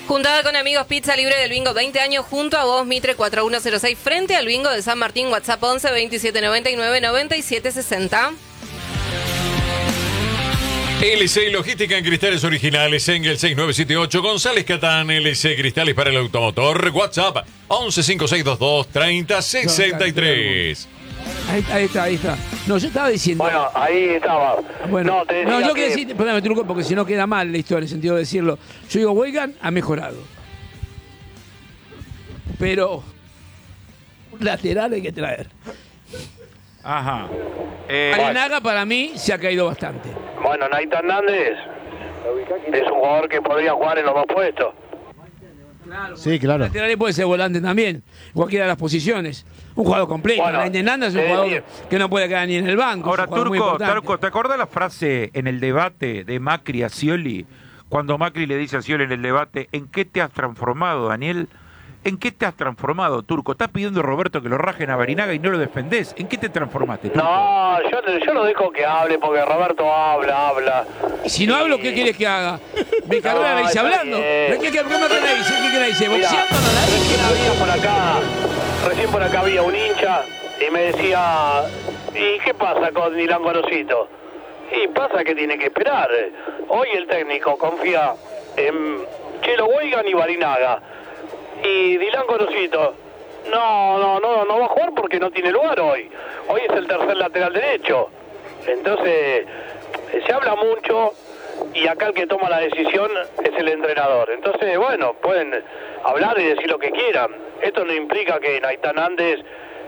Juntada con amigos, pizza libre del bingo 20 años junto a vos, Mitre 4106, frente al bingo de San Martín, WhatsApp 11 2799 9760. LC Logística en cristales originales, Engel 6978, González Catán, LC Cristales para el automotor, WhatsApp 115622 3063. Ahí está. No, yo estaba diciendo. Bueno, ahí estaba. Bueno, te decía yo quiero decir, perdóname, Turco, porque si no queda mal la historia, en el sentido de decirlo. Yo digo, Weigand ha mejorado. Pero un lateral hay que traer. Ajá. Barinaga para mí se ha caído bastante. Bueno, Naita Hernández es un jugador que podría jugar en los dos puestos. Claro, sí, claro. Lateral puede ser volante también, cualquiera de las posiciones. Un jugador completo. Bueno, Naita Hernández es un jugador que no puede quedar ni en el banco. Ahora, Turco, ¿te acordás la frase en el debate de Macri a Scioli? Cuando Macri le dice a Scioli en el debate, ¿en qué te has transformado, Daniel? ¿En qué te has transformado, Turco? Estás pidiendo a Roberto que lo rajen a Barinaga y no lo defendés. ¿En qué te transformaste, Turco? No, yo lo dejo que hable porque Roberto habla. Y si no hablo, ¿qué quieres que haga? Mi carrera la hice hablando. ¿Qué la hice? ¿Boxeando? Recién por acá había un hincha y me decía, ¿y qué pasa con Dylan Gorosito? Y pasa que tiene que esperar. Hoy el técnico confía en Chelo Weigand y Barinaga. Y Dylan Gorosito no va a jugar porque no tiene lugar hoy. Hoy es el tercer lateral derecho. Entonces, se habla mucho y acá el que toma la decisión es el entrenador. Entonces, bueno, pueden hablar y decir lo que quieran. Esto no implica que Naita Hernández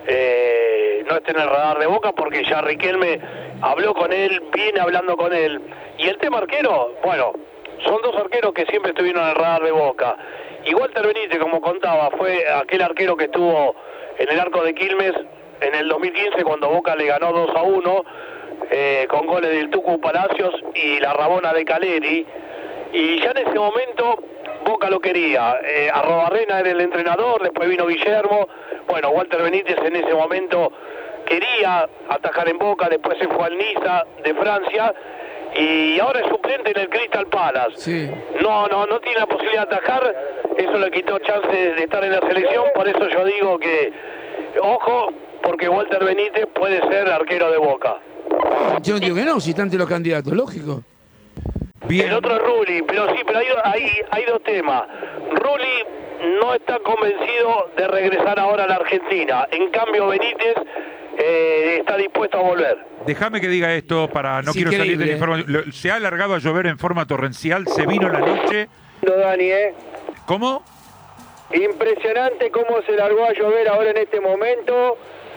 no esté en el radar de Boca porque ya Riquelme habló con él, viene hablando con él. Y el tema arquero, bueno, son dos arqueros que siempre estuvieron en el radar de Boca. Y Walter Benítez, como contaba, fue aquel arquero que estuvo en el arco de Quilmes en el 2015 cuando Boca le ganó 2-1 con goles del Tucu Palacios y la Rabona de Caleri. Y ya en ese momento Boca lo quería. Arrobarrena era el entrenador, después vino Guillermo. Bueno, Walter Benítez en ese momento quería atajar en Boca, después se fue al Niza de Francia. Y ahora es suplente en el Crystal Palace. Sí. No tiene la posibilidad de atajar. Eso le quitó chances de estar en la selección. Por eso yo digo que, ojo, porque Walter Benítez puede ser arquero de Boca. Yo digo que no, si están entre los candidatos, lógico. Bien. El otro es Rulli, pero hay dos temas. Rulli no está convencido de regresar ahora a la Argentina. En cambio, Benítez está dispuesto a volver. Déjame que diga esto para no Es quiero salir de la increíble. información. Se ha alargado a llover en forma torrencial, se vino la noche. No, Dani, ¿Cómo? impresionante cómo se largó a llover ahora en este momento.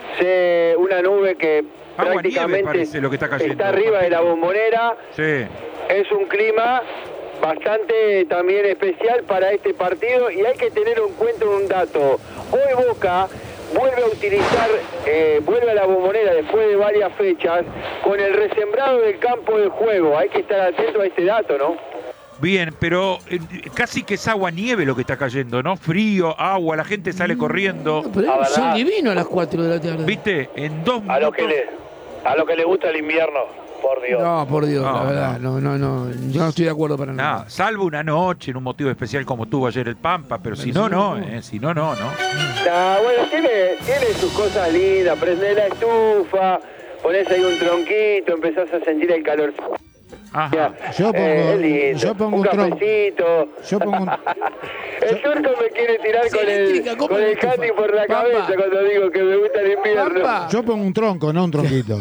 Una nube que Agua prácticamente nieve parece lo que está cayendo. está arriba de la Bombonera. Sí. Es un clima bastante también especial para este partido y hay que tener en cuenta un dato. Hoy Boca vuelve a utilizar, vuelve a la Bombonera después de varias fechas con el resembrado del campo de juego. Hay que estar atento a este dato, ¿no? Bien, pero casi que es agua nieve lo que está cayendo, ¿no? Frío, agua, la gente sale corriendo. No, pero es un sol divino a las 4 de la tarde. ¿Viste? En 2 minutos. A lo que le gusta el invierno, por Dios. No, por Dios, No, la verdad. No. Yo no estoy de acuerdo para nada. Nada, salvo una noche en un motivo especial como tuvo ayer el Pampa, pero si no, no. Si no, no. Bueno, tiene sus cosas lindas. Prendés la estufa, ponés ahí un tronquito, empezás a sentir el calor. Ajá. Yo pongo un tronco. Cafecito. Yo pongo un... El turco me quiere tirar con el candy por la cabeza cuando digo que me gusta el invierno. Pampa. Yo pongo un tronco, no un tronquito.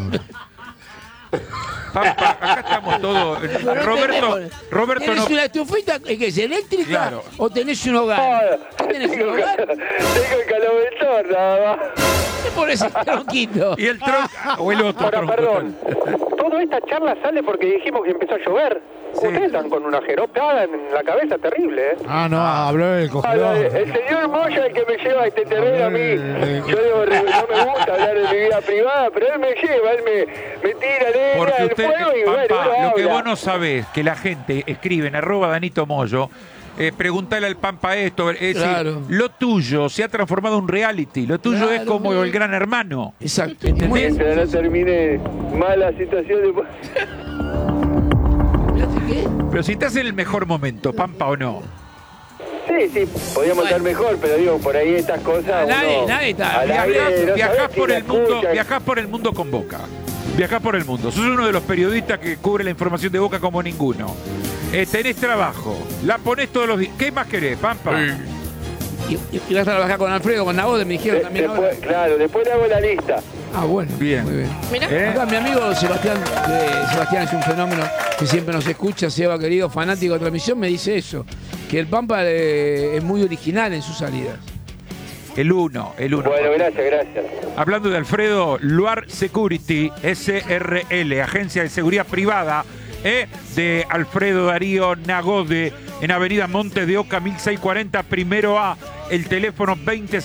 Pampa, acá estamos todos. Roberto ¿Tenés no. una estufita que es eléctrica Claro. o tenés un hogar? ¿Tenés un hogar? Tengo el caloventor nada más. ¿Qué pones el tronquito? Y el tronco. O el otro Ahora, tronco. perdón. Toda esta charla sale porque dijimos que empezó a llover. Sí. Ustedes están con una jeropada en la cabeza terrible, ¿eh? Ah, no, habló el cogedor. El señor Moya es el que me lleva a este terreno a mí. Yo digo, no me gusta hablar de mi vida privada, pero él me lleva, él me tira leña Porque del usted, fuego y bueno, Pampa, uno lo que habla. vos no sabés, que la gente escribe en @Danito Moyo, preguntale al Pampa esto, es decir, Claro. lo tuyo se ha transformado en un reality, lo tuyo es Claro, como muy el Gran Hermano. Exacto. ¿Entendés? Mientras no termine mal la situación de... ¿Qué? Pero si estás en el mejor momento, Pampa o no. Sí, Sí, podríamos estar mejor, pero digo, por ahí estas cosas. Nadie está. Viajás por el mundo con Boca. Viajás por el mundo. Sos uno de los periodistas que cubre la información de Boca como ninguno. Tenés trabajo. La ponés todos los días. ¿Qué más querés, Pampa? Y vas a trabajar con Alfredo, con Nabode, me dijeron también ahora. Claro, después le hago la lista. Bueno. Bien. Muy bien. Mirá. Acá mi amigo Sebastián es un fenómeno que siempre nos escucha, Seba querido, fanático de transmisión, me dice eso, que el Pampa es muy original en sus salidas. El uno. Bueno, gracias. Hablando de Alfredo, Luar Security, SRL, agencia de seguridad privada, de Alfredo Darío Nagode, en Avenida Montes de Oca, 1640, primero A, el teléfono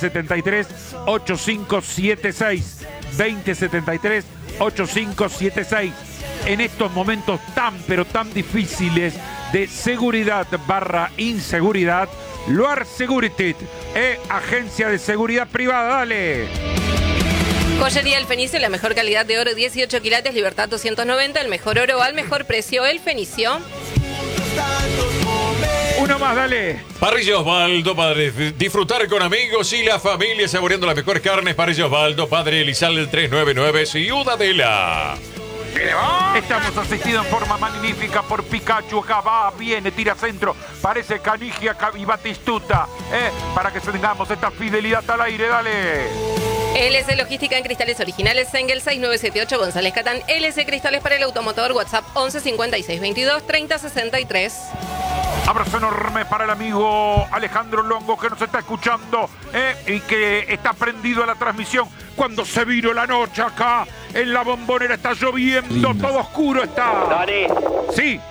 2073-8576. 2073-8576. En estos momentos pero tan difíciles de seguridad / inseguridad, Luar Security, agencia de seguridad privada. Dale. Joyería El Fenicio, la mejor calidad de oro, 18 quilates, Libertad 290, el mejor oro al mejor precio, El Fenicio. Uno más, dale. Parrilla Osvaldo, padre, disfrutar con amigos y la familia saboreando las mejores carnes. Parrilla Osvaldo, padre Elizalde, el 399, Ciudadela. Estamos asistidos en forma magnífica por Pikachu. Acá va, viene, tira centro. Parece Canigia y Batistuta. Para que tengamos esta fidelidad al aire, dale. LC Logística en cristales originales, Sengel 6978, González Catán. LC Cristales para el automotor, WhatsApp 11 56 22 30 63. Abrazo enorme para el amigo Alejandro Longo, que nos está escuchando y que está prendido a la transmisión. Cuando se vino la noche acá en la Bombonera, está lloviendo, todo oscuro está. Dani. Sí.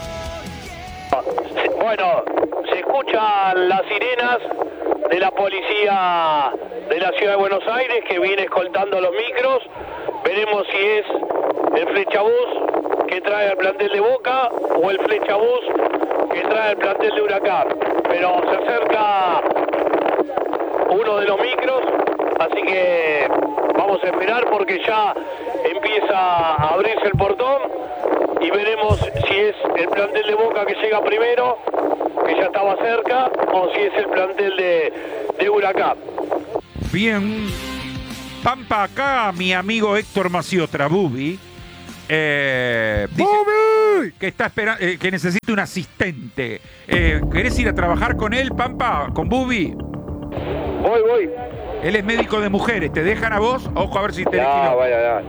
Bueno, se escuchan las sirenas de la policía de la ciudad de Buenos Aires que viene escoltando los micros. Veremos si es el flechabús que trae al plantel de Boca o el flechabús que trae al plantel de Huracán. Pero se acerca uno de los micros, así que vamos a esperar porque ya empieza a abrirse el portón y veremos si es el plantel de Boca que llega primero, que ya estaba cerca, o si es el plantel de Huracán. Bien. Pampa, acá mi amigo Héctor Maciotra, Bubi, dice que está esperando, que necesita un asistente. ¿Querés ir a trabajar con él, Pampa, con Bubi? Voy. Él es médico de mujeres. ¿Te dejan a vos? Ojo a ver si te No, vaya.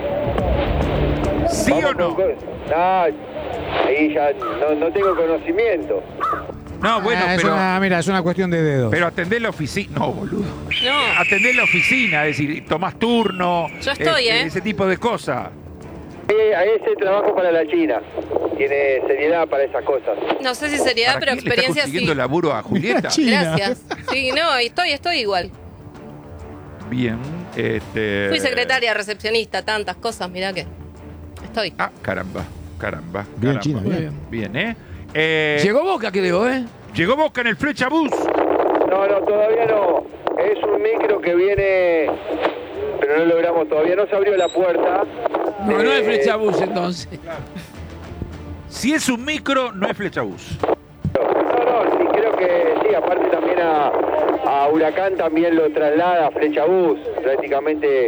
¿Sí o no? No, ahí ya no tengo conocimiento. No, bueno, pero... es una cuestión de dedos. Pero atendés la oficina. No, boludo. No. Atendés la oficina, es decir, tomás turno. Yo estoy, ese tipo de cosas. A ese trabajo para la China. Tiene seriedad para esas cosas. No sé si seriedad, ¿Para pero quién le experiencia está consiguiendo sí. laburo a Julieta? Gracias. Sí, no, estoy igual. Bien, Fui secretaria, recepcionista, tantas cosas, mirá que estoy. Ah, caramba. Bien, China, bien. Bien, Llegó Boca, creo, Llegó Boca en el Flechabús. No, todavía no. Es un micro que viene, pero no logramos todavía. No se abrió la puerta. No es Flechabús entonces. Si es un micro, no es Flechabús. No, sí, creo que sí. Aparte también a Huracán también lo traslada a Flechabús. Prácticamente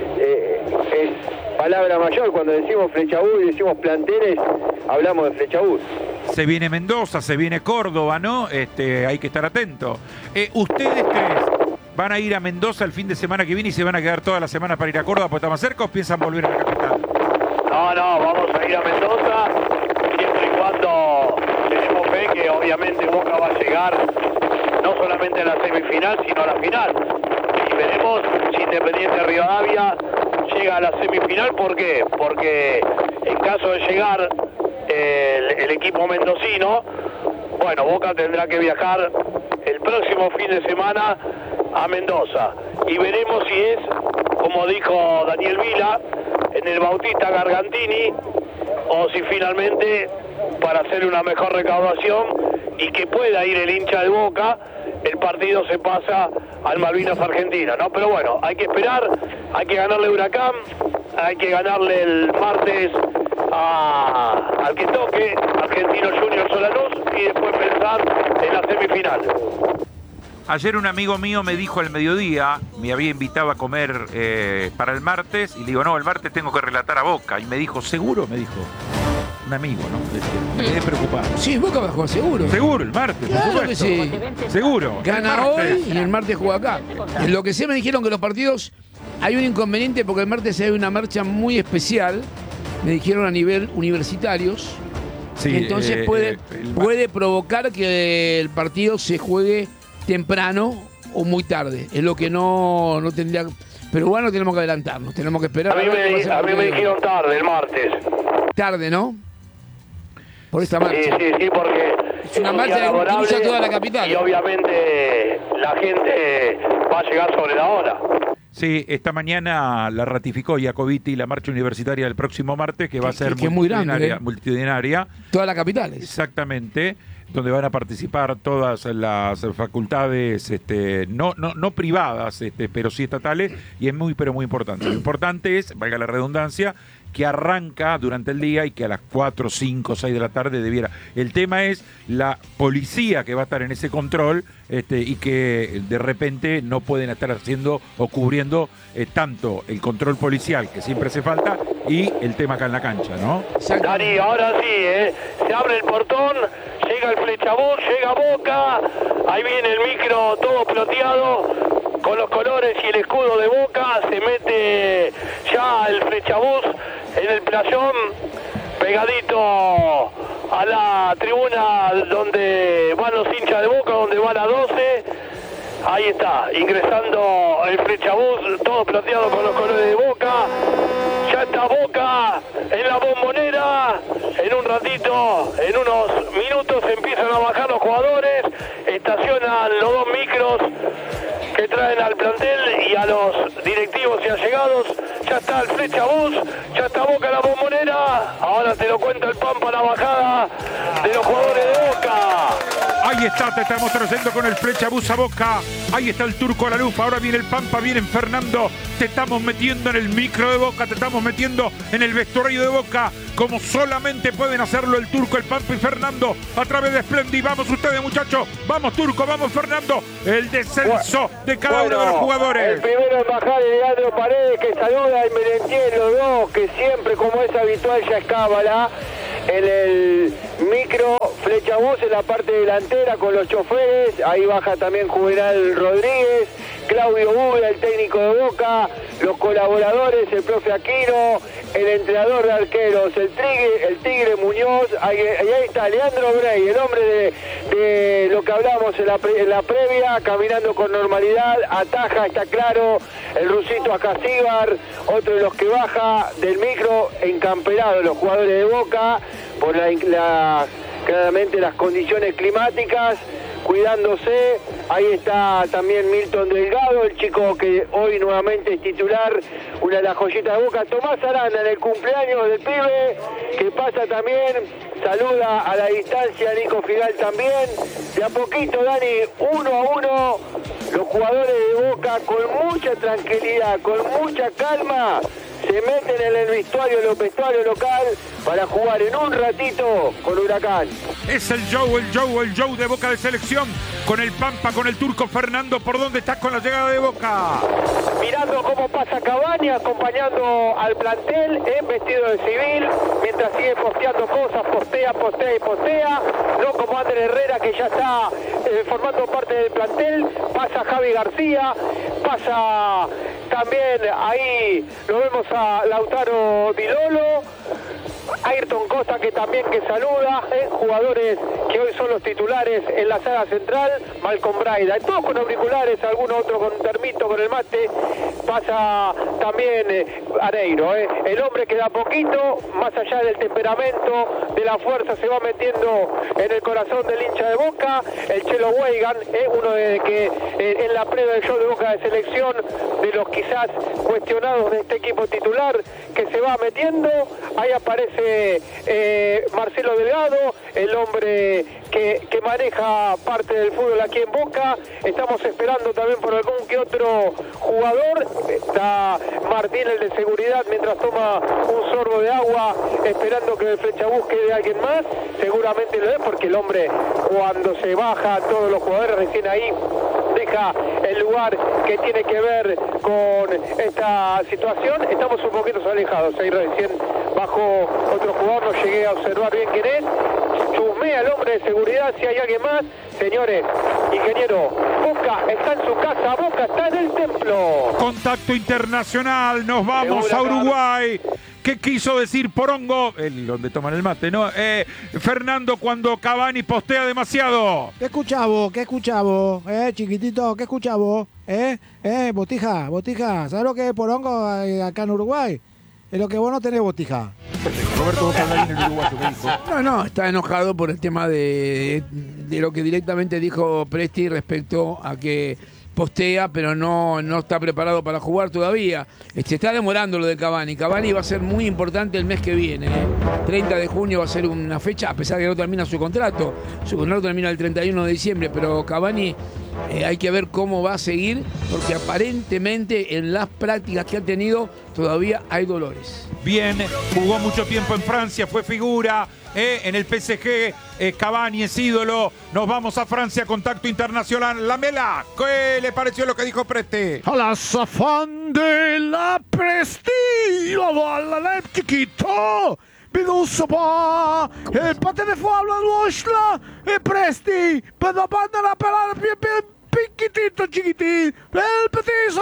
es palabra mayor. Cuando decimos Flechabús y decimos planteles, hablamos de Flechabús. Se viene Mendoza, se viene Córdoba, ¿no? Hay que estar atento. ¿Ustedes tres van a ir a Mendoza el fin de semana que viene y se van a quedar toda la semana para ir a Córdoba porque está más cerca o piensan volver a la capital? No, vamos a ir a Mendoza siempre y cuando tenemos fe que obviamente Boca va a llegar no solamente a la semifinal, sino a la final. Y veremos si Independiente Rivadavia llega a la semifinal. ¿Por qué? Porque en caso de llegar el equipo mendocino, bueno, Boca tendrá que viajar el próximo fin de semana a Mendoza. Y veremos si es, como dijo Daniel Vila, en el Bautista Gargantini, o si finalmente, para hacer una mejor recaudación y que pueda ir el hincha de Boca, el partido se pasa al Malvinas Argentina, ¿no? Pero bueno, hay que esperar, hay que ganarle Huracán, hay que ganarle el martes al que toque, Argentino Junior Solanús, y después pensar en la semifinal. final. Ayer un amigo mío me dijo al mediodía, me había invitado a comer para el martes, y le digo, no, el martes tengo que relatar a Boca. Y me dijo, ¿seguro? Me dijo. Un amigo, ¿no? Me quedé preocupado. Sí, Boca va a jugar seguro. Seguro, el martes, Claro por que supuesto. sí. Seguro. Gana hoy y el martes juega acá. En lo que sé me dijeron que los partidos hay un inconveniente porque el martes hay una marcha muy especial, me dijeron a nivel universitarios. Sí, Entonces puede provocar que el partido se juegue temprano o muy tarde. Es lo que no tendría. Pero bueno, tenemos que adelantarnos, tenemos que esperar. A mí me dijeron tarde, el martes. Tarde, ¿no? Por esta marcha. Sí, porque es una marcha que cruza toda la capital. Y obviamente la gente va a llegar sobre la hora. Sí, esta mañana la ratificó Iacoviti la marcha universitaria del próximo martes, que va a ser muy grande, multitudinaria. Todas las capitales. Exactamente, donde van a participar todas las facultades, no privadas, pero sí estatales, y es muy importante. Lo importante es, valga la redundancia, que arranca durante el día y que a las 4, 5, 6 de la tarde debiera. El tema es la policía que va a estar en ese control y que de repente no pueden estar haciendo o cubriendo tanto el control policial, que siempre hace falta, y el tema acá en la cancha, ¿no? Dani, ahora sí, se abre el portón, llega el Flechabús, llega Boca, ahí viene el micro todo ploteado, con los colores y el escudo de Boca, se mete ya el Flechabús en el playón, pegadito a la tribuna donde van los hinchas de Boca, donde van a 12. Ahí está, ingresando el Flechabús, todo plateado con los colores de Boca. Ya está Boca en la Bombonera. En un ratito, en unos minutos, empiezan a bajar los jugadores. Estacionan los dos micros que traen al plantel y a los directivos y allegados. Ya está el Flechabús, ya está Boca en la Bombonera. Ahora te lo cuenta el Pampa, la bajada de los jugadores de Boca. Ahí está, te estamos trayendo con el Flechabús a Boca. Ahí está el Turco a la luz. Ahora viene el Pampa, viene Fernando. Te estamos metiendo en el micro de Boca, te estamos metiendo en el vestuario de Boca, como solamente pueden hacerlo el Turco, el Pampa y Fernando a través de Splendid. Vamos ustedes, muchachos. Vamos, Turco, vamos, Fernando. El descenso de cada uno de los jugadores. El primero en bajar es Leandro Paredes, que saluda y Merentiel, los dos, que siempre, como es habitual, ya es cábala. En el micro Flechabús en la parte delantera con los choferes, ahí baja también Juvenal Rodríguez, Claudio Bubia, el técnico de Boca, los colaboradores, el profe Aquino, el entrenador de arqueros, el Tigre Muñoz, ahí está Leandro Brey, el hombre de lo que hablamos en la previa, caminando con normalidad, ataja, está claro, el rusito Acasíbar, otro de los que baja del micro, encamperado, los jugadores de Boca, por claramente las condiciones climáticas, cuidándose. Ahí está también Milton Delgado, el chico que hoy nuevamente es titular, una de las joyitas de Boca. Tomás Aranda en el cumpleaños del pibe, que pasa también, saluda a la distancia Nico Figal también. De a poquito, Dani, 1-1, los jugadores de Boca con mucha tranquilidad, con mucha calma, se meten en el vestuario local para jugar en un ratito con Huracán. Es el show de Boca de selección, con el Pampa, con el Turco. Fernando, ¿por dónde estás con la llegada de Boca? Mirando cómo pasa Cavani, acompañando al plantel en vestido de civil, mientras sigue posteando cosas, postea. No como Ander Herrera, que ya está formando parte del plantel. Pasa Javi García, pasa también ahí, lo vemos a Lautaro Di Lolo, Ayrton Costa, que también que saluda, jugadores que hoy son los titulares en la saga central, Malcolm Braida, todos con auriculares, alguno otro con termito, con el mate. Pasa también Areiro, el hombre que da poquito, más allá del temperamento, de la fuerza, se va metiendo en el corazón del hincha de Boca. El Chelo Weigan, uno de que en la previa del show de Boca de selección, de los quizás cuestionados de este equipo titular, que se va metiendo. Ahí aparece Marcelo Delgado, el hombre que maneja parte del fútbol aquí en Boca. Estamos esperando también por algún que otro jugador Está Martín, el de seguridad, mientras toma un sorbo de agua, esperando que el Flechabús quede alguien más. Seguramente lo es, porque el hombre, cuando se baja, todos los jugadores recién ahí deja el lugar que tiene que ver con esta situación. Estamos un poquito alejados, ahí recién bajó otro jugador, no llegué a observar bien quién es. Chusmea al hombre de seguridad si hay alguien más. Señores, ingeniero, Boca está en su casa, Boca está en el templo. Contacto internacional, nos vamos a Uruguay. ¿Qué quiso decir Porongo? Donde toman el mate, ¿no? Fernando, cuando Cavani postea demasiado. ¿Qué escuchás vos? Chiquitito? ¿Qué escuchás vos? Botija, ¿sabes lo que es Porongo acá en Uruguay? Es lo que vos no tenés, Botija. Roberto Boca Blavin, el uruguayo, ¿qué dijo? No, está enojado por el tema de lo que directamente dijo Presti respecto a que postea, pero no está preparado para jugar todavía. Se está demorando lo de Cavani. Cavani va a ser muy importante el mes que viene. 30 de junio va a ser una fecha, a pesar de que no termina su contrato. Su contrato termina el 31 de diciembre, pero Cavani hay que ver cómo va a seguir, porque aparentemente en las prácticas que ha tenido todavía hay dolores. Bien, jugó mucho tiempo en Francia, fue figura en el PSG. Cavani es ídolo. Nos vamos a Francia, contacto internacional. Lamela, ¿qué le pareció lo que dijo Presti? A la zafán de la Presti, la chiquito. Biduso pa, il pate de fuoco l'usla e Presti, per la banda la pelare piccitito chiquitito, il petiso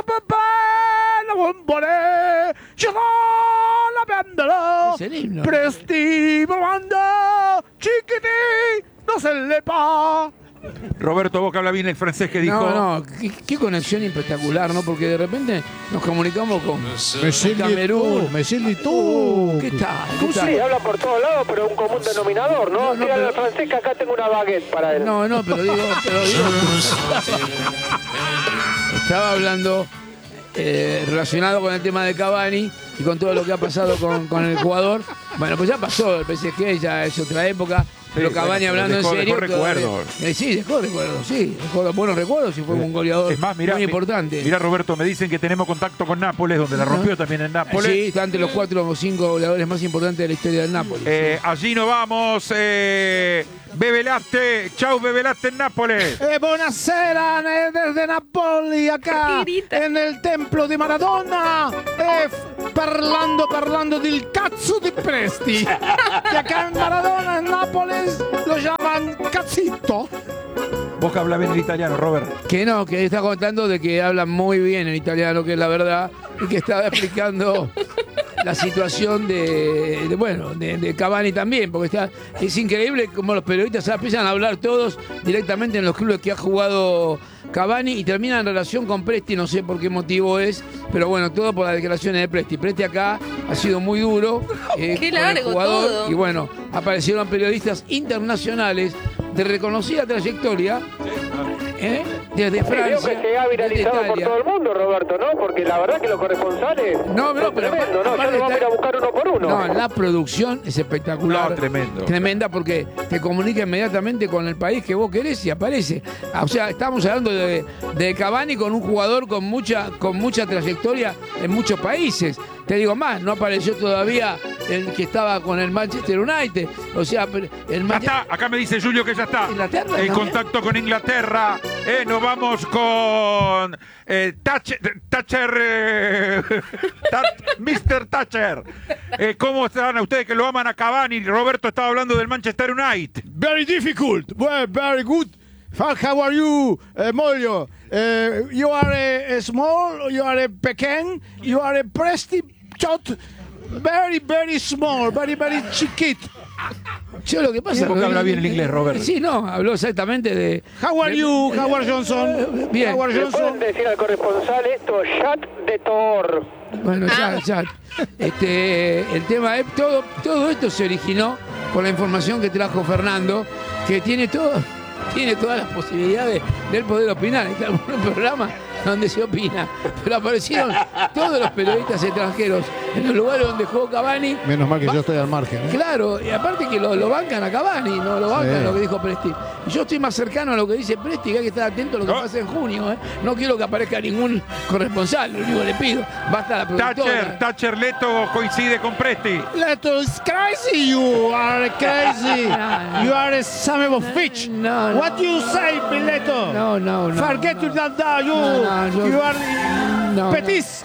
la bombone, ci va la bandola, Presti, banda, chiquitito, no se le pa. Roberto Boca Blavin, el francés, que dijo... No, qué conexión espectacular, ¿no? Porque de repente nos comunicamos con Camerún. tú. ¿Qué tal? Sí, habla por todos lados, pero un común denominador, ¿no? No, Dígale pero- al francés que acá tengo una baguette para él. No, pero digo... Estaba hablando relacionado con el tema de Cavani y con todo lo que ha pasado con el jugador. Bueno, pues ya pasó el PSG, ya es otra época. Pero Sí, Cavani bueno, hablando dejó en serio. recuerdos. Sí, dejó buenos recuerdos y fue un goleador Es más, mirá, muy importante. Mirá, Roberto, me dicen que tenemos contacto con Nápoles, donde la rompió también en Nápoles. Sí, está entre los 4 o 5 goleadores más importantes de la historia del Nápoles. Allí nos vamos. Bebelaste. Chau, Bebelaste en Nápoles. Buonasera desde Napoli, acá en el templo di Maradona, parlando del cazzo di Presti, que acá en Maradona, en Nápoles, lo llaman cazzito. Boca Blavin en italiano, Robert. Que no, que está contando de que habla muy bien en italiano, que es la verdad, y que estaba explicando la situación de Cavani también, porque es increíble como los periodistas empiezan a hablar todos directamente en los clubes que ha jugado Cavani y terminan en relación con Presti, no sé por qué motivo es, pero bueno, todo por las declaraciones de Presti. Presti acá ha sido muy duro Qué con el largo jugador todo. y bueno, aparecieron periodistas internacionales de reconocida trayectoria desde Creo Francia, que se ha viralizado desde por Italia. todo el mundo, Roberto, ¿no? Porque la verdad que los corresponsales No, son pero tremendo, ¿no? Ya aparte nos vamos a ir a buscar uno por uno. No, la producción es espectacular. No, tremendo. Tremenda porque te comunica inmediatamente con el país que vos querés y aparece. O sea, estamos hablando de Cavani con un jugador con mucha trayectoria en muchos países. Te digo más, no apareció todavía el que estaba con el Manchester United. O sea, el Ya Manchester... está, acá me dice Julio que ya está. Inglaterra, En ¿no? contacto con Inglaterra. Nos vamos con Thatcher, Mr. Thatcher. ¿Cómo están ustedes que lo aman a Cavani? Roberto estaba hablando del Manchester United. Very difficult. Well, very good. How are you, Molio? You are small, you are pequeño, you are Presti shot. Very, very small, very, very chiquito. Yo lo que pasa... Porque habla bien el inglés, Robert. Sí, no, habló exactamente de... How are you, Howard Johnson? Bien. Howard ¿Le Johnson. pueden decir al corresponsal esto? Chat de Thor. Bueno, ya. El tema es, todo esto se originó por la información que trajo Fernando, que tiene todas las posibilidades de él poder opinar. Está en un programa donde se opina. Pero aparecieron todos los periodistas extranjeros en los lugares donde jugó Cavani. Menos mal que yo estoy al margen. Claro, y aparte que lo bancan a Cavani, no lo bancan Sí. lo que dijo Presti. Y yo estoy más cercano a lo que dice Presti, que hay que estar atento a lo que pasa en junio. No quiero que aparezca ningún corresponsal, lo único que le pido. Basta la productora. Thatcher Leto coincide con Presti. Leto is crazy, you are crazy. You are a son of a bitch. No, no. What you say, Leto? No. Forget no. that, you. No, yo- You are No, petis.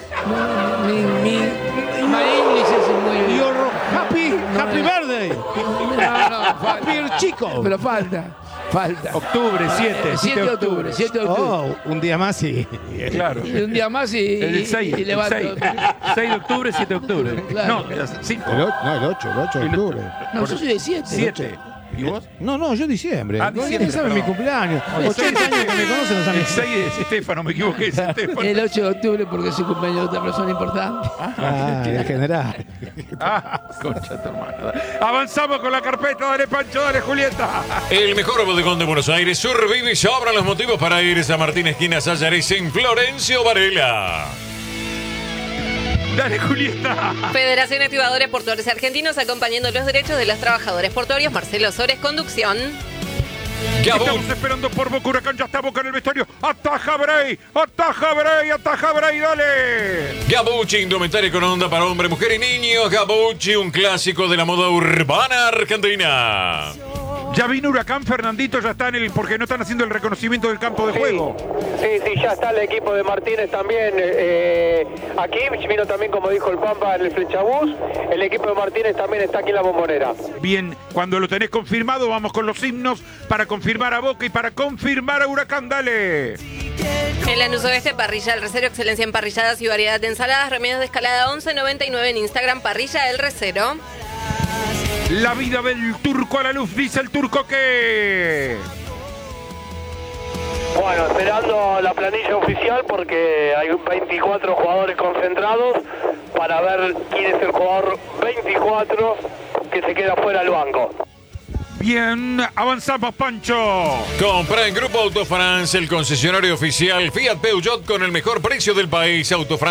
My English es muy... You're happy No, birthday. No, Happy chico. pero falta. Octubre, 7 de octubre. 7 de octubre. Oh, un día más sí. Claro. Y un día más El 6, y levanto. 6 de octubre, 7 de octubre. Claro. No, 5. El 8 de octubre. No, yo soy de 7. 7. ¿Y vos? No, yo diciembre. Ah, diciembre, No saben mi perdón. cumpleaños. 80 años que me conocen los El amigos. 6 es Estefano, me equivoqué, es Estefano. El 8 de octubre porque es el cumpleaños de otra persona importante. Ah, en general. Concha tu hermana. Avanzamos con la carpeta, dale Pancho, dale Julieta. El mejor bodegón de Buenos Aires survive y sobran los motivos para ir a Martín Esquina Sayares en Florencio Varela. Dale Julieta. Federación Activadores Portuarios Argentinos acompañando los derechos de los trabajadores portuarios. Marcelo Sores, conducción. Gabú. Estamos esperando por Boca Huracán, ya está Boca en el vestuario. Ataja Bray, dale. Gabucci, indumentaria con onda para hombre, mujer y niños. Gabucci, un clásico de la moda urbana argentina. Ya vino Huracán, Fernandito, ya está porque no están haciendo el reconocimiento del campo de juego. Sí, ya está el equipo de Martínez también. Aquí vino también, como dijo el Pampa, en el Flechabús. El equipo de Martínez también está aquí en la Bombonera. Bien, cuando lo tenés confirmado, vamos con los himnos para confirmar a Boca y para confirmar a Huracán, dale. En Lanús Oeste, Parrilla El Recero, excelencia en parrilladas y variedad de ensaladas. Remedios de escalada 11.99 en Instagram, Parrilla El Recero. La vida del turco a la luz, dice el turco que... Bueno, esperando la planilla oficial porque hay 24 jugadores concentrados para ver quién es el jugador 24 que se queda fuera del banco. Bien, avanzamos, Pancho. Compra en Grupo Autofrance, el concesionario oficial Fiat Peugeot con el mejor precio del país.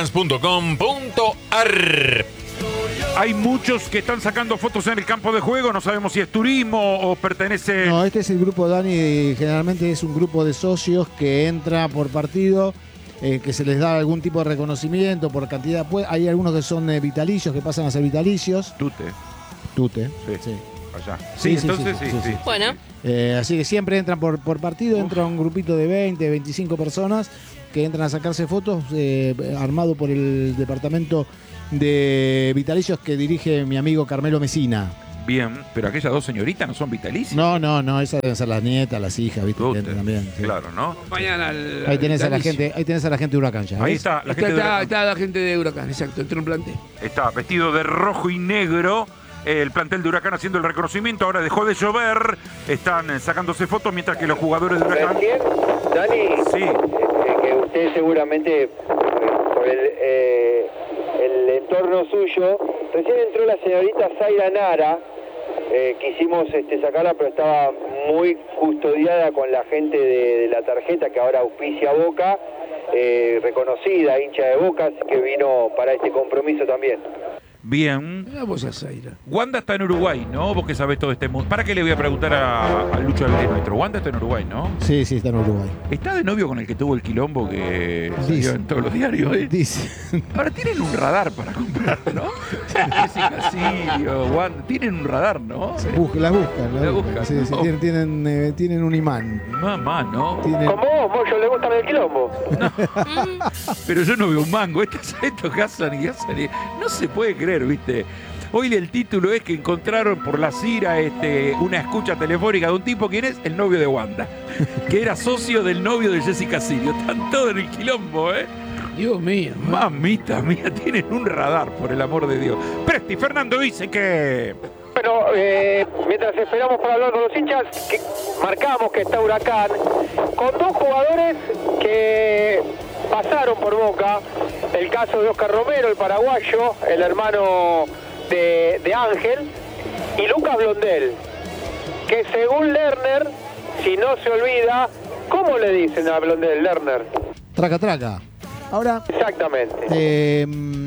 Autofrance.com.ar. Hay muchos que están sacando fotos en el campo de juego, no sabemos si es turismo o pertenece... No, este es el grupo Dani, generalmente es un grupo de socios que entra por partido, que se les da algún tipo de reconocimiento por cantidad. Hay algunos que son vitalicios, que pasan a ser vitalicios. Tute, Sí. allá. Sí, entonces sí. Bueno, Así que siempre entran por partido, entra un grupito de 20, 25 personas que entran a sacarse fotos, armado por el departamento de vitalicios que dirige mi amigo Carmelo Mesina. Bien, pero aquellas dos señoritas no son vitalicias. No, esas deben ser las nietas, las hijas, ¿viste? Que entran también. Sí. Claro, ¿no? Mañana Ahí tenés a la gente de Huracán ya. Ahí ¿ves? está la gente de Huracán. Está la gente de Huracán, exacto, entró un plantel. Está vestido de rojo y negro. El plantel de Huracán haciendo el reconocimiento. Ahora dejó de llover. Están sacándose fotos mientras que los jugadores de Huracán... Recién, Dani, Sí. que usted seguramente, por el entorno suyo, recién entró la señorita Zaira Nara, quisimos sacarla, pero estaba muy custodiada con la gente de la tarjeta que ahora auspicia Boca, reconocida, hincha de Boca, así que vino para este compromiso también. Bien. Mira vos a Zaira. Wanda está en Uruguay, ¿no? Vos que sabés todo este mundo. ¿Para qué le voy a preguntar a Lucho Alvarez nuestro? Wanda está en Uruguay, ¿no? Sí, está en Uruguay. ¿Está de novio con el que tuvo el quilombo que salió Dice. en todos los diarios? Dice. Ahora tienen un radar para comprar, ¿no? Jessica Sirio, Wanda, tienen un radar, ¿no? Las buscan. La buscan, Sí, ¿no? tienen un imán. Mamá, ¿no? Tienen- Como vos, Moyo, le gustan el quilombo. Pero yo no veo un mango. Estos Hassan y Hassan. No se puede creer, ¿viste? Hoy el título es que encontraron por la CIRA una escucha telefónica de un tipo, ¿quién es? El novio de Wanda, que era socio del novio de Jessica Sirio. Están todos en el quilombo, ¿eh? Dios mío. Mamita mía, tienen un radar, por el amor de Dios. Presti, Fernando dice que... Bueno, mientras esperamos para hablar con los hinchas, que marcamos que está Huracán, con dos jugadores que pasaron por Boca. El caso de Oscar Romero, el paraguayo, el hermano de Ángel, y Lucas Blondel, que según Lerner, si no se olvida, ¿cómo le dicen a Blondel, Lerner? Traca. Ahora, Exactamente.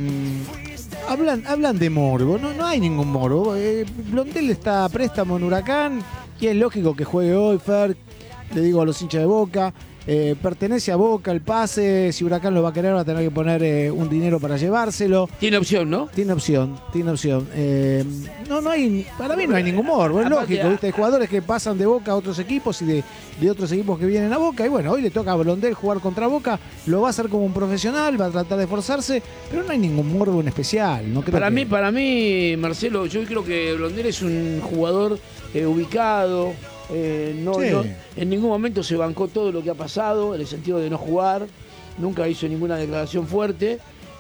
hablan de morbo, no hay ningún morbo. Blondel está a préstamo en Huracán y es lógico que juegue hoy, Fer, le digo a los hinchas de Boca. Pertenece a Boca el pase, si Huracán lo va a querer va a tener que poner un dinero para llevárselo. Tiene opción, ¿no? Tiene opción. No hay, para mí no hay ningún morbo, es lógico, ¿viste? Hay jugadores que pasan de Boca a otros equipos y de otros equipos que vienen a Boca, y bueno, hoy le toca a Blondel jugar contra Boca, lo va a hacer como un profesional, va a tratar de esforzarse, pero no hay ningún morbo en especial. No creo para mí, Marcelo, yo creo que Blondel es un jugador ubicado. No, en ningún momento se bancó todo lo que ha pasado, en el sentido de no jugar, nunca hizo ninguna declaración fuerte.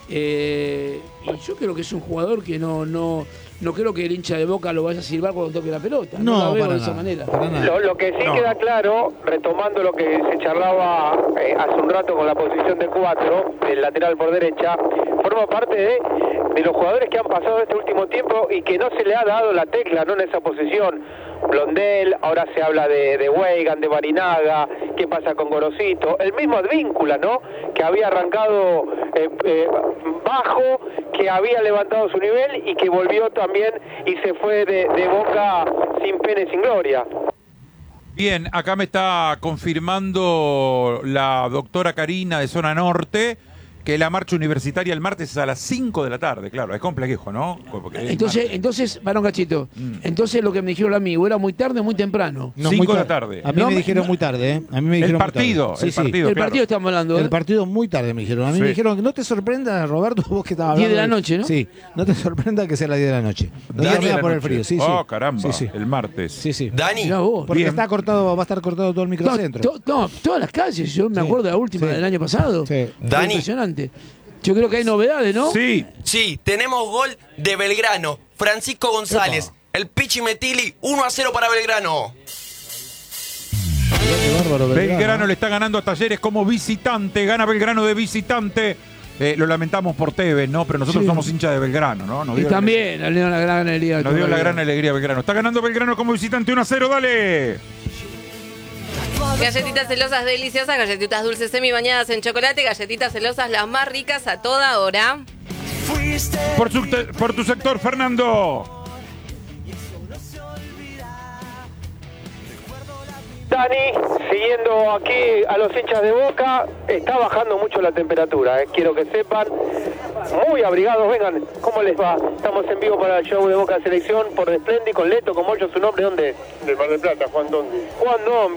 Y yo creo que es un jugador que no creo que el hincha de Boca lo vaya a silbar cuando toque la pelota. No la veo de esa manera. Lo que sí queda claro, retomando lo que se charlaba hace un rato con la posición de 4, el lateral por derecha, forma parte de los jugadores que han pasado este último tiempo y que no se le ha dado la tecla, ¿no?, en esa posición. Blondel, ahora se habla de Weigan, de Barinaga, qué pasa con Gorosito, el mismo Advíncula, ¿no?, que había arrancado bajo, que había levantado su nivel y que volvió también y se fue de Boca sin pena y sin gloria. Bien, acá me está confirmando la doctora Karina de Zona Norte que la marcha universitaria el martes es a las 5 de la tarde, claro, es complejo, ¿no? Entonces, varón Cachito, entonces lo que me dijeron a mí, o era muy tarde o muy temprano. No, 5 de la tarde. A mí me dijeron muy tarde, ¿eh? A mí me dijeron el partido, sí, el partido estamos hablando. El partido muy tarde me dijeron. A mí me dijeron que no te sorprenda, Roberto, vos que estabas hablando. 10 de la noche, ¿no? Sí, no te sorprenda que sea las 10 de la noche. No te por el frío, sí. Oh, caramba, sí. El martes. Sí. Dani. Porque está cortado, va a estar cortado todo el microcentro. No, todas las calles, yo me acuerdo de la última del año pasado. Sí. Dani. Impresionante. Yo creo que hay novedades, ¿no? Sí, tenemos gol de Belgrano. Francisco González. Opa. El Pichi Metili, 1-0 para Belgrano. Qué bárbaro, Belgrano le está ganando a Talleres como visitante. Gana Belgrano de visitante. Lo lamentamos por Tevez, ¿no? Pero nosotros somos hinchas de Belgrano, ¿no? Y también le dio la gran alegría. Nos dio la gran alegría a Belgrano. Está ganando Belgrano como visitante 1-0, dale. Galletitas celosas deliciosas, galletitas dulces semi bañadas en chocolate, galletitas celosas las más ricas a toda hora. Por tu sector, Fernando. Dani, siguiendo aquí a los hinchas de Boca, está bajando mucho la temperatura, quiero que sepan, muy abrigados, vengan, ¿cómo les va? Estamos en vivo para el show de Boca Selección por Desplendi, con Leto, con Moyo, ¿su nombre dónde? Del Mar del Plata, Juan Dondi. Juan Don,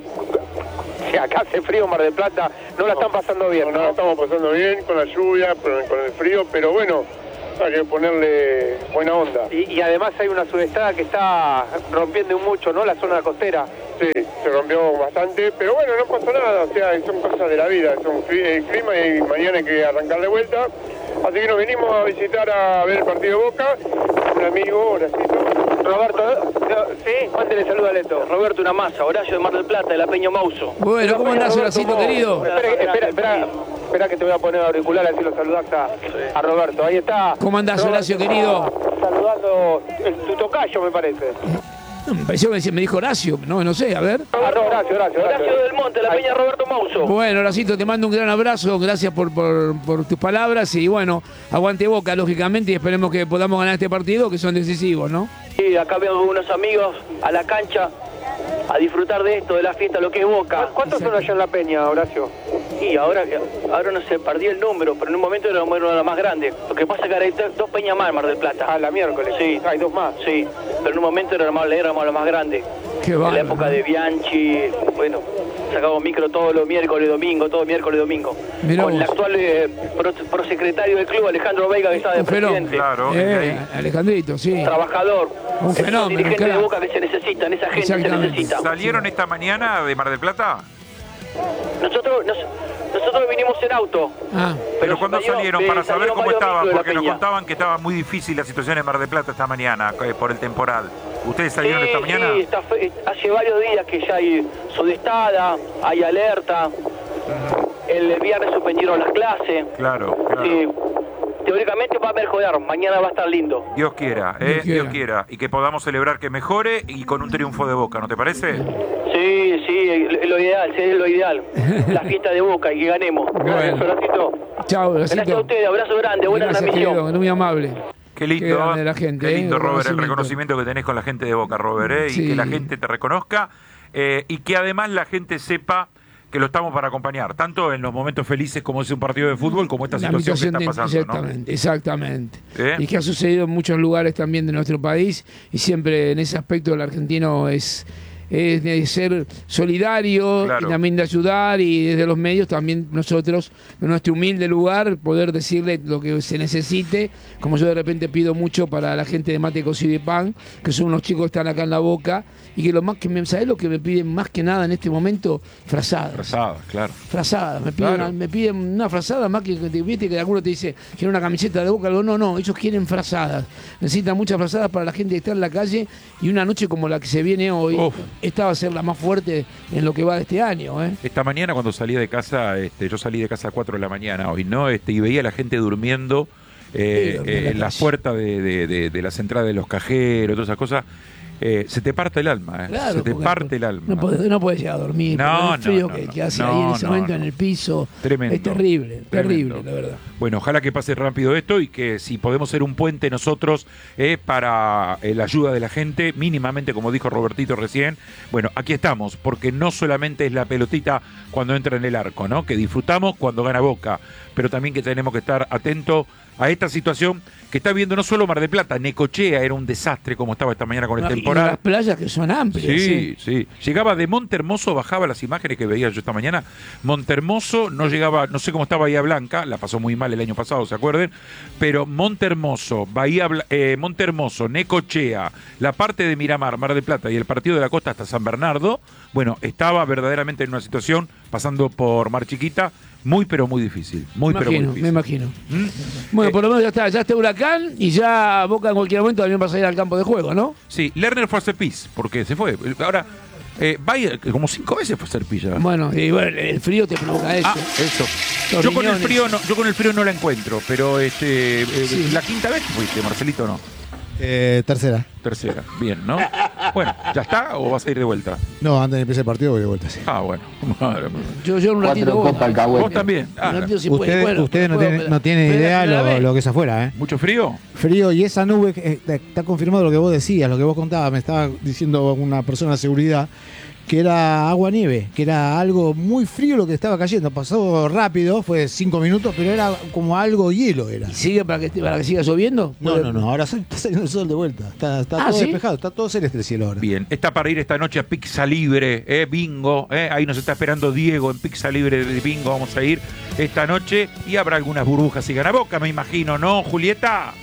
si acá hace frío en Mar del Plata, no la están pasando bien, No la estamos pasando bien con la lluvia, con el frío, pero bueno, hay que ponerle buena onda. Y además hay una sudestada que está rompiendo mucho, ¿no? La zona costera. Sí, se rompió bastante, pero bueno, no pasó nada, o sea, son cosas de la vida, son el clima y mañana hay que arrancar de vuelta. Así que nos vinimos a visitar a ver el partido de Boca, un amigo, Horacito. Roberto, ¿sí? Mándele saludo a Leto. Roberto, una masa, Horacio de Mar del Plata, de la Peña Mauso. Bueno, ¿cómo andás, Horacito, querido? Espera que te voy a poner auricular, así lo saludás a Roberto. Ahí está. ¿Cómo andás, Horacio, querido? Saludando tu tocayo, me parece. No, me pareció que me dijo Horacio, no sé, a ver. Horacio del Monte, la Peña Roberto Mauso. Bueno, Horacito, te mando un gran abrazo, gracias por tus palabras y bueno, aguante Boca, lógicamente, y esperemos que podamos ganar este partido, que son decisivos, ¿no? Sí, acá veo unos amigos a la cancha a disfrutar de esto, de la fiesta, lo que es Boca. ¿Cuántos son allá en la Peña, Horacio? Y ahora no sé, perdí el número, pero en un momento era uno de los más grandes. Lo que pasa es que ahora hay dos Peñas más en Mar del Plata. Ah, la miércoles. Sí. Hay dos más. Sí, pero en un momento éramos los más grandes. Qué En la bárbaro. época de Bianchi, bueno, sacamos micro todos los miércoles y domingo, Mirá con el vos. actual prosecretario del club, Alejandro Veiga, que está de Un fenómeno. presidente. Claro, Alejandrito, sí. Trabajador. Un fenómeno, Dirigente de claro. Boca que se necesitan, esa gente se Exactamente. necesita. ¿salieron esta mañana de Mar del Plata? Nosotros vinimos en auto. Ah, Pero ¿cuándo salieron? Para saber cómo estaban, porque nos Peña. contaban que estaba muy difícil la situación en Mar del Plata esta mañana por el temporal. ¿Ustedes salieron esta mañana? Sí, hace varios días que ya hay sudestada, hay alerta. El viernes suspendieron las clases. Claro. Sí. Teóricamente va a mejorar, mañana va a estar lindo. Dios quiera, Dios quiera. Dios quiera. Y que podamos celebrar que mejore y con un triunfo de Boca, ¿no te parece? Sí, sí, lo ideal, sí, es lo ideal. La fiesta de Boca y que ganemos. Gracias, Horacito. Chao, Gracias a ustedes, abrazo grande, buena transmisión. Querido, muy amable. Qué lindo, Qué grande la gente, qué lindo, Robert, el reconocimiento. reconocimiento que tenés con la gente de Boca, Robert, Sí. y que la gente te reconozca, y que además la gente sepa que lo estamos para acompañar, tanto en los momentos felices como es un partido de fútbol, como esta La situación que está pasando, exactamente, exactamente. ¿Eh? Y que ha sucedido en muchos lugares también de nuestro país, y siempre en ese aspecto el argentino es de ser solidario, Claro. y también de ayudar, y desde los medios también nosotros, en nuestro humilde lugar, poder decirle lo que se necesite, como yo de repente pido mucho para la gente de Mate Cocido y Pan, que son unos chicos que están acá en la Boca, y que lo más que ¿sabés lo que me piden más que nada en este momento? Frazadas. Frazadas, claro. Frazadas, me piden una frazada más que viste que alguno te dice quiero una camiseta de Boca, algo no, ellos quieren frazadas, necesitan muchas frazadas para la gente que está en la calle, y una noche como la que se viene hoy, Uf. esta va a ser la más fuerte en lo que va de este año, ¿eh? Esta mañana cuando salí de casa, yo salí de casa a 4 de la mañana hoy, ¿no? Y veía a la gente durmiendo en las puertas de las entradas de los cajeros, todas esas cosas. Se te parte el alma, Claro, se te porque parte el alma. No puedes llegar a dormir, No, el frío no, que hace no, ahí en ese momento no. en el piso, Tremendo. es terrible, Tremendo. la verdad. Bueno, ojalá que pase rápido esto y que si podemos ser un puente nosotros para la ayuda de la gente, mínimamente, como dijo Robertito recién, bueno, aquí estamos, porque no solamente es la pelotita cuando entra en el arco, ¿no? Que disfrutamos cuando gana Boca, pero también que tenemos que estar atentos a esta situación que está viendo no solo Mar del Plata, Necochea era un desastre como estaba esta mañana con el Y temporal. las playas que son amplias. Sí. Llegaba de Montehermoso, bajaba las imágenes que veía yo esta mañana. Montehermoso no llegaba, no sé cómo está Bahía Blanca, la pasó muy mal el año pasado, ¿se acuerdan? Pero Montehermoso, Montehermoso, Necochea, la parte de Miramar, Mar del Plata y el partido de la costa hasta San Bernardo, bueno, estaba verdaderamente en una situación, pasando por Mar Chiquita, muy pero muy difícil. Muy difícil. Me imagino. Bueno, por lo menos ya está Huracán, y ya Boca en cualquier momento también va a salir al campo de juego, ¿no? Sí, Lerner fue a hacer pis, porque se fue. Ahora, vaya, como 5 veces fue a hacer pis ya. Bueno, el frío te provoca eso. Eso. Los Yo con el riñones. frío no la encuentro, pero la quinta vez que fuiste, Marcelito, ¿no? Tercera. Tercera, bien, ¿no? Bueno, ¿ya está o vas a ir de vuelta? No, antes de empezar el partido voy de vuelta, sí. Ah, bueno. Yo en un ratito voy. Vos también. Un ratito si puede. Bueno, Ustedes no puedo, tienen, pero- no tienen pero idea la primera vez. lo que es afuera, ¿eh? ¿Mucho frío? Frío, y esa nube, está confirmado lo que vos decías, lo que vos contabas, me estaba diciendo una persona de seguridad, que era agua-nieve, que era algo muy frío lo que estaba cayendo. Pasó rápido, fue 5 minutos, pero era como algo hielo era. ¿Y sigue para que siga lloviendo? No, ahora está saliendo el sol de vuelta. Está todo ¿sí? despejado, está todo celeste el cielo ahora. Bien, está para ir esta noche a Pizza Libre, bingo, ahí nos está esperando Diego en Pizza Libre de bingo, vamos a ir esta noche y habrá algunas burbujas y gana Boca, me imagino, ¿no, Julieta?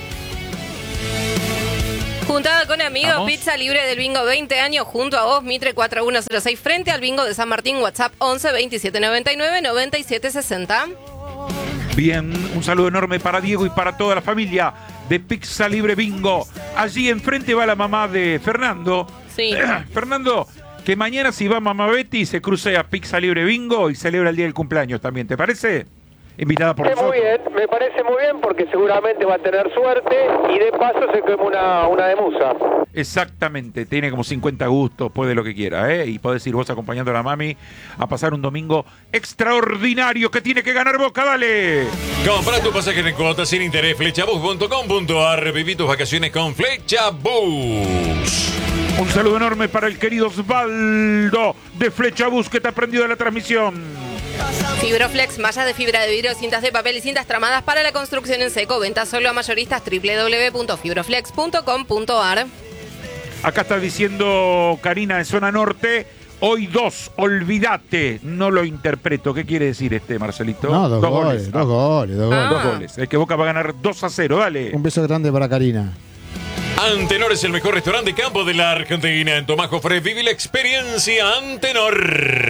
Juntada con amigos, ¿Vamos? pizza libre del bingo 20 años junto a vos, Mitre 4106, frente al bingo de San Martín, WhatsApp 11 27 99 97 60. Bien, un saludo enorme para Diego y para toda la familia de Pizza Libre Bingo. Allí enfrente va la mamá de Fernando. Sí. Fernando, que mañana si va mamá Betty se cruce a Pizza Libre Bingo y celebra el día del cumpleaños también, ¿te parece? Invitada por Muy nosotros. bien, me parece muy bien porque seguramente va a tener suerte y de paso se come una de musa. Exactamente, tiene como 50 gustos, puede lo que quiera, ¿eh? Y podés ir vos acompañando a la mami a pasar un domingo extraordinario que tiene que ganar Boca, dale. Compra tu pasaje en cuota sin interés, flechabus.com.ar. Viví tus vacaciones con Flechabus. Un saludo enorme para el querido Osvaldo de Flechabus que te ha aprendido de la transmisión. Fibroflex, mallas de fibra de vidrio, cintas de papel y cintas tramadas para la construcción en seco. Venta solo a mayoristas, www.fibroflex.com.ar. Acá está diciendo Karina en zona norte, hoy 2, olvídate, no lo interpreto. ¿Qué quiere decir Marcelito? No, dos goles. Dos Ah. goles. Es que Boca va a ganar 2-0, dale. Un beso grande para Karina. Antenor es el mejor restaurante de campo de la Argentina. En Tomás Jofre vive la experiencia Antenor.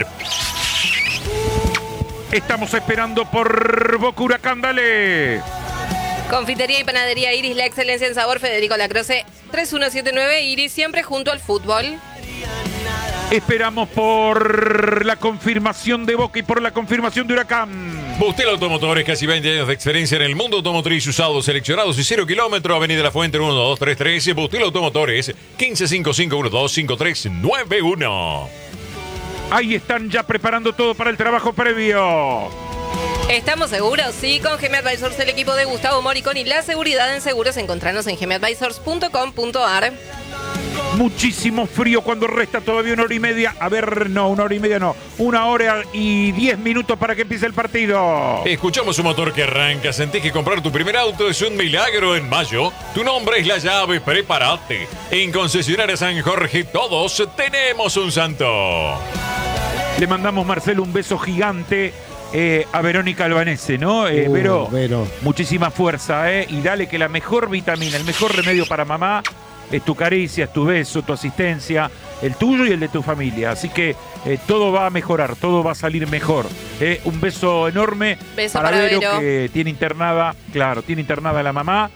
Estamos esperando por Boca Huracán, dale. Confitería y panadería Iris, la excelencia en sabor. Federico Lacroce 3179 Iris, siempre junto al fútbol. Esperamos por la confirmación de Boca y por la confirmación de Huracán. Bustel Automotores, casi 20 años de experiencia en el mundo automotriz, usados, seleccionados y 0 kilómetros. Avenida La Fuente 12313. Bustel Automotores 1555125391. Ahí están ya preparando todo para el trabajo previo. ¿Estamos seguros? Sí, con GM Advisors, el equipo de Gustavo Moriconi, la seguridad en seguros. Encontranos en gmadvisors.com.ar. Muchísimo frío cuando resta todavía 1 hora y media. A ver, no, 1 hora y media no. 1 hora y 10 minutos para que empiece el partido. Escuchamos un motor que arranca. Sentís que comprar tu primer auto es un milagro en mayo. Tu nombre es la llave, prepárate. En Concesionaria San Jorge todos tenemos un santo. Le mandamos, Marcelo, un beso gigante a Verónica Albanese, ¿no? Vero, muchísima fuerza, y dale que la mejor vitamina, el mejor remedio para mamá es tu caricia, es tu beso, tu asistencia, el tuyo y el de tu familia. Así que todo va a mejorar, todo va a salir mejor. Un beso enorme para Vero, que tiene internada, la mamá.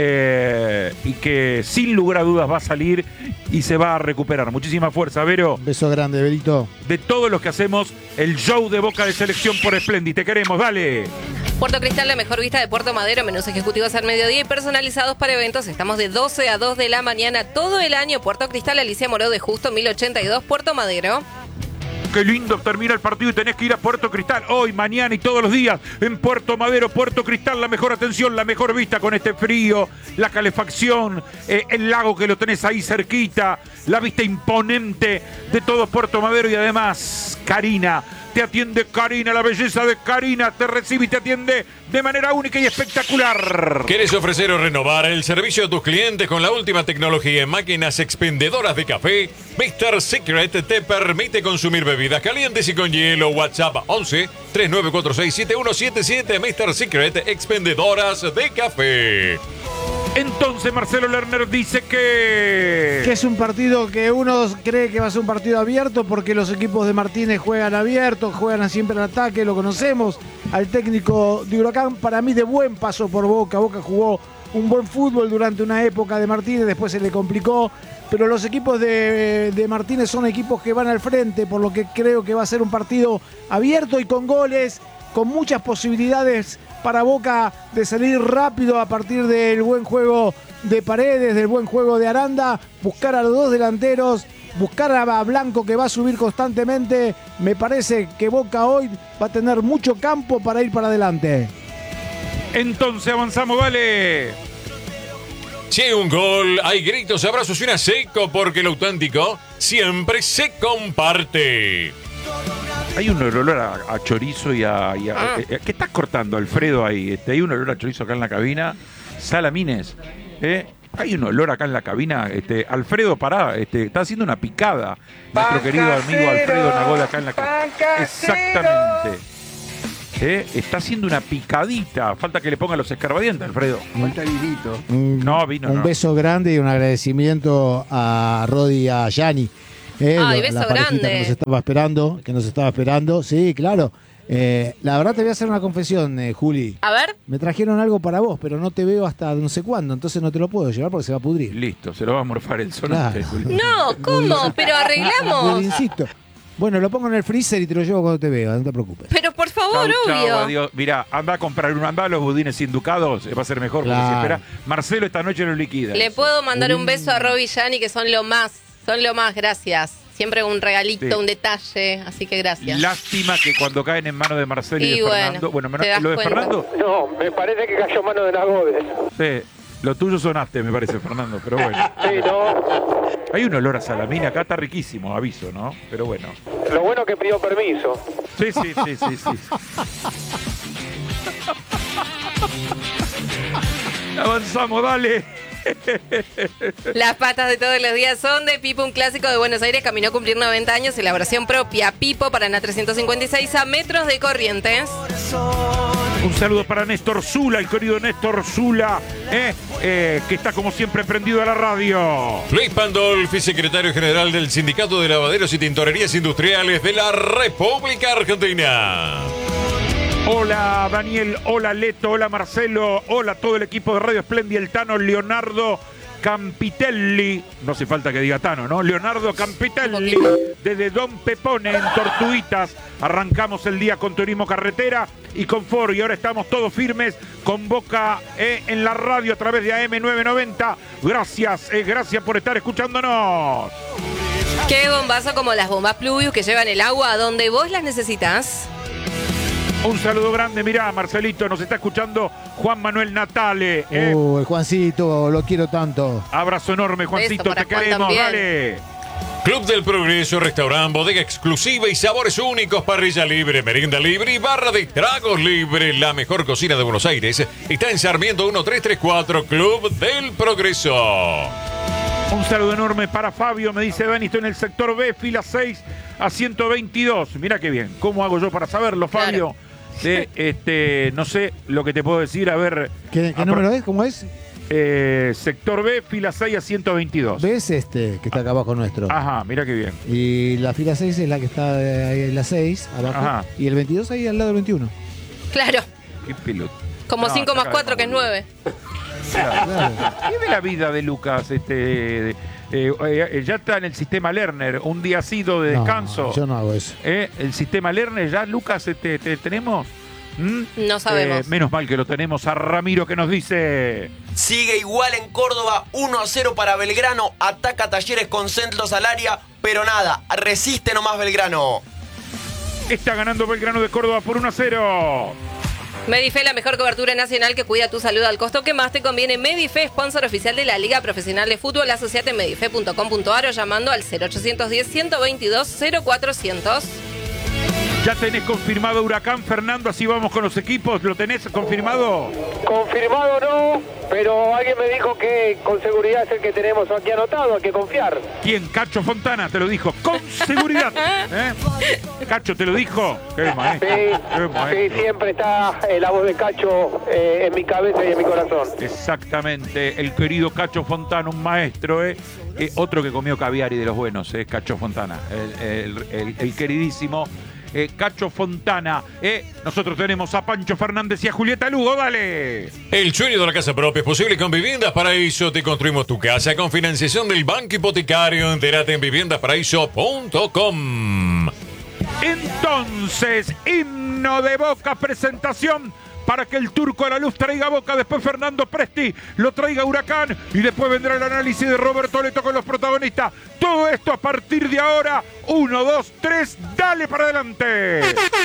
Y que sin lugar a dudas va a salir y se va a recuperar. Muchísima fuerza, Vero. Un beso grande, Verito. De todos los que hacemos el show de Boca de Selección por Splendid. Te queremos, dale. Puerto Cristal, la mejor vista de Puerto Madero, menús ejecutivos al mediodía y personalizados para eventos. Estamos de 12 a 2 de la mañana todo el año. Puerto Cristal, Alicia Moró de Justo, 1082, Puerto Madero. Qué lindo termina el partido y tenés que ir a Puerto Cristal hoy, mañana y todos los días en Puerto Madero. Puerto Cristal, la mejor atención, la mejor vista con este frío, la calefacción, el lago que lo tenés ahí cerquita, la vista imponente de todo Puerto Madero y además Karina. Te atiende Karina, la belleza de Karina te recibe y te atiende de manera única y espectacular. ¿Quieres ofrecer o renovar el servicio a tus clientes con la última tecnología en máquinas expendedoras de café? Mr. Secret te permite consumir bebidas calientes y con hielo. WhatsApp 11 3946 7177. Mr. Secret, expendedoras de café. Entonces Marcelo Lerner dice que es un partido que uno cree que va a ser un partido abierto porque los equipos de Martínez juegan abierto, juegan siempre al ataque, lo conocemos. Al técnico de Huracán, para mí de buen paso por Boca. Boca jugó un buen fútbol durante una época de Martínez, después se le complicó. Pero los equipos de Martínez son equipos que van al frente, por lo que creo que va a ser un partido abierto y con goles, con muchas posibilidades para Boca de salir rápido a partir del buen juego de Paredes, del buen juego de Aranda, buscar a los dos delanteros, buscar a Blanco que va a subir constantemente. Me parece que Boca hoy va a tener mucho campo para ir para adelante. Entonces avanzamos, dale. Si hay un gol, hay gritos, abrazos y una seco, porque lo auténtico siempre se comparte. Hay un olor a chorizo y a ¿qué estás cortando, Alfredo, ahí? Hay un olor a chorizo acá en la cabina. Salamines, hay un olor acá en la cabina. Alfredo, pará, está haciendo una picada. Nuestro querido amigo Alfredo Nagol acá en la cabina. Exactamente. Está haciendo una picadita. Falta que le ponga los escarbadientes, Alfredo. Falta vinito. No, vino un beso grande y un agradecimiento a Rodi y a Yanni. Beso la grande. Que nos estaba esperando. Sí, claro. La verdad te voy a hacer una confesión, Juli. A ver. Me trajeron algo para vos, pero no te veo hasta no sé cuándo, entonces no te lo puedo llevar porque se va a pudrir. Listo, se lo va a morfar el sonante, Claro. Juli. No, ¿cómo? Pero arreglamos. Insisto. Bueno, lo pongo en el freezer y te lo llevo cuando te veo, no te preocupes. Pero por favor, Chau, obvio. adiós. Mirá, anda a comprar anda a los budines inducados, va a ser mejor porque Claro. si espera. Marcelo esta noche lo liquida. Le puedo mandar un beso a Roby y Yanni, que son lo más, gracias. Siempre un regalito, Sí. un detalle, así que gracias. Lástima que cuando caen en manos de Marcelo y Y de bueno, Fernando. Bueno, te das lo de cuenta. Fernando, No, me parece que cayó mano de Nagodes. sí, lo tuyo sonaste, me parece, Fernando, pero bueno. Sí, no. Hay un olor a salamina acá, está riquísimo, aviso, ¿no? Pero bueno. Lo bueno que pidió permiso. Sí. Avanzamos, dale. Las patas de todos los días son de Pipo, un clásico de Buenos Aires. Caminó a cumplir 90 años, elaboración propia. Pipo, Paraná 356, a metros de Corrientes. Un saludo para Néstor Zula, el querido Néstor Zula, que está como siempre prendido a la radio. Luis Pandolfi, secretario general del Sindicato de Lavaderos y Tintorerías Industriales de la República Argentina. Hola Daniel, hola Leto, hola Marcelo, hola todo el equipo de Radio Splendid, el Tano Leonardo Campitelli, no hace falta que diga Tano, ¿no? Leonardo Campitelli, desde Don Pepone en Tortuguitas. Arrancamos el día con turismo carretera y con Ford, y ahora estamos todos firmes con Boca en la radio a través de AM 990. Gracias por estar escuchándonos. Qué bombazo como las bombas Pluvius que llevan el agua a donde vos las necesitas. Un saludo grande, mirá, Marcelito, nos está escuchando Juan Manuel Natale. El Juancito, lo quiero tanto. Abrazo enorme, Juancito, Beso para te Juan queremos, también. dale. Club del Progreso, restaurante, bodega exclusiva y sabores únicos, parrilla libre, merienda libre y barra de tragos libre. La mejor cocina de Buenos Aires está en Sarmiento 1334, Club del Progreso. Un saludo enorme para Fabio, me dice Dani, estoy en el sector B, fila 6 a 122. Mirá qué bien, ¿cómo hago yo para saberlo, Fabio? No sé lo que te puedo decir, a ver. ¿Qué número es? ¿Cómo es? Sector B, fila 6 a 122. ¿Ves que está acá abajo nuestro? Ajá, mira qué bien. Y la fila 6 es la que está ahí en la 6, abajo. Ajá. Y el 22 ahí al lado del 21. Claro, Qué pelota. como 5 más 4 que es 9. Claro. ¿Qué de la vida de Lucas? Ya está en el sistema Lerner, un día sido de descanso. No, yo no hago eso. El sistema Lerner, ya Lucas, tenemos. No sabemos. Menos mal que lo tenemos a Ramiro que nos dice. Sigue igual en Córdoba, 1-0 para Belgrano. Ataca Talleres con centros al área, pero nada, resiste nomás Belgrano. Está ganando Belgrano de Córdoba por 1-0. Medife, la mejor cobertura nacional que cuida tu salud al costo que más te conviene. Medife, sponsor oficial de la Liga Profesional de Fútbol. Asociate en medife.com.ar o llamando al 0810-122-0400. Ya tenés confirmado Huracán, Fernando, así vamos con los equipos. ¿Lo tenés confirmado? Confirmado no, pero alguien me dijo que con seguridad es el que tenemos aquí anotado, hay que confiar. ¿Quién? Cacho Fontana te lo dijo, con seguridad. Cacho te lo dijo. Qué maestro. Sí, siempre está la voz de Cacho en mi cabeza y en mi corazón. Exactamente, el querido Cacho Fontana, un maestro, otro que comió caviar y de los buenos, Cacho Fontana, el queridísimo Cacho Fontana. Nosotros tenemos a Pancho Fernández y a Julieta Lugo, dale. El sueño de la casa propia es posible con Viviendas Paraíso. Te construimos tu casa con financiación del Banco Hipotecario. Entérate en viviendasparaíso.com. Entonces, himno de Boca, presentación para que el Turco a la luz traiga Boca, después Fernando Presti lo traiga Huracán y después vendrá el análisis de Roberto Leto con los protagonistas. Todo esto a partir de ahora. 1, 2, 3, dale para adelante.